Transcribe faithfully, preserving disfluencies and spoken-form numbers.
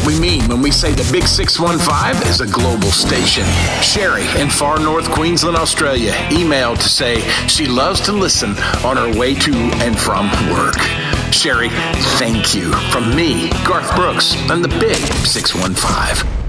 what we mean when we say the Big six one five is a global station. Sherry in far north Queensland, Australia, emailed to say she loves to listen on her way to and from work. Sherry, thank you. From me, Garth Brooks, and the Big six one five.